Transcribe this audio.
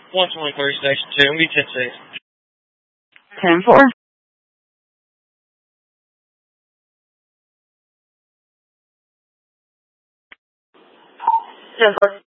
123, Station 2. I'm going to be 10-6. 10-4. Just